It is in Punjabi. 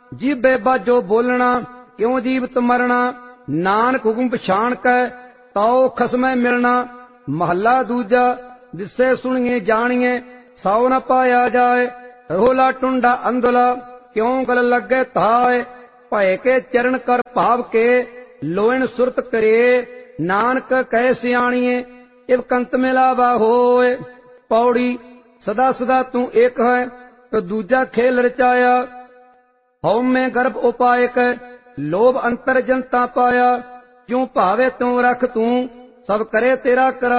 ਜੀਬੇ ਬਾਝੋ ਬੋਲਣਾ, ਕਿਉਂ ਜੀਵਤ ਮਰਣਾ। ਨਾਨਕ ਹੁਕਮ ਪਛਾਣ ਕੈ ਤਉ ਖਸਮੈ ਮਿਲਣਾ। ਮਹੱਲਾ ਦੂਜਾ। ਦਿਸੇ ਸੁਣੀਏ ਜਾਣੀਏ ਸੌ ਨ ਪਾਇਆ ਜਾਏ। ਰੋਲਾ ਟੁੰਡਾ ਅੰਧਲਾ ਕਿਉਂ ਗਲ ਲੱਗੇ ਧਾਏ। ਭੈ ਕੇ ਚਰਨ ਕਰ ਭਾਵ ਕੇ ਲੋਇਣ ਸੁਰਤ ਕਰੇ। ਨਾਨਕ ਕਹਿ ਸਿਆਣੀਏ ਇਵ ਕੰਤ ਮਿਲਾਵਾ ਹੋਏ। ਪੌੜੀ। ਸਦਾ ਸਦਾ ਤੂੰ ਇੱਕ ਹੈ ਤੇ ਦੂਜਾ ਖੇਲ ਰਚਾਇਆ। ਹਉਮੈ ਗਰਭ ਉਪਾਇਕ ਲੋਭ ਅੰਤਰ ਜਨਤਾ ਪਾਇਆ। ਜਿਉ ਭਾਵੇ ਤਿਉ ਰਖ ਤੂੰ ਸਭ ਕਰੇ ਤੇਰਾ ਕਰਾਇਆ।